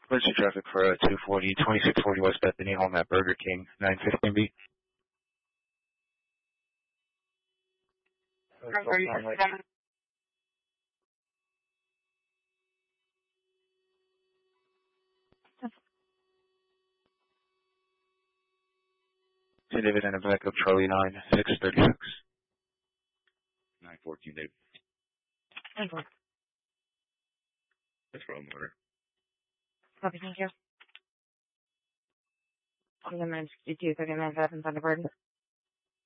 Emergency traffic for 2640 West Bethany, home at Burger King, 915B. St. David and a backup, Charlie 9636. 914, David. 9-4. That's wrong order. Copy, thank you. 3962, 39 Thunderbird.